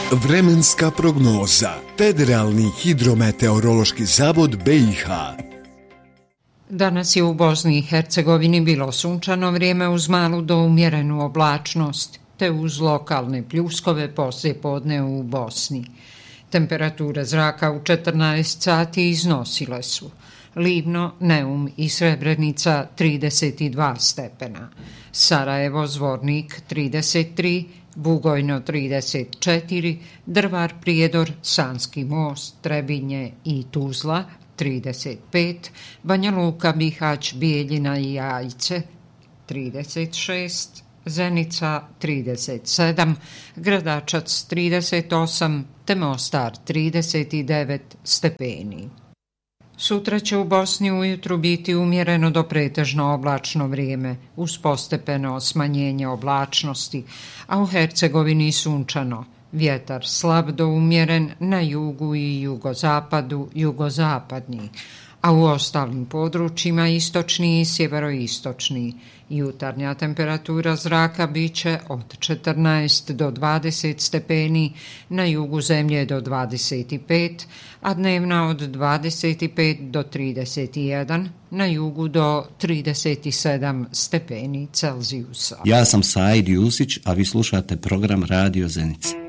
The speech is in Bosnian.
Vremenska prognoza. Federalni hidrometeorološki zavod BiH. Danas je u Bosni i Hercegovini bilo sunčano vrijeme uz malu do umjerenu oblačnost, te uz lokalne pljuskove poslijepodne u Bosni. Temperature zraka u 14 sati iznosile su Livno, Neum i Srebrenica 32 stepena, Sarajevo, Zvornik 33, Bugojno 34, Drvar, Prijedor, Sanski most, Trebinje i Tuzla 35, Banja Luka, Bihać, Bijeljina i Jajce 36, Zenica 37, Gradačac 38, te Mostar 39 stepeni. Sutra će u Bosni ujutru biti umjereno do pretežno oblačno vrijeme, uz postepeno smanjenje oblačnosti, a u Hercegovini sunčano. Vjetar slab do umjeren na jugu i jugozapadu, jugozapadni, a u ostalim područjima istočni i sjeveroistočni. Jutarnja temperatura zraka biće od 14 do 20 stepeni, na jugu zemlje do 25, a dnevna od 25 do 31, na jugu do 37 stepeni Celzijusa. Ja sam Said Jusić, a vi slušate program Radio Zenice.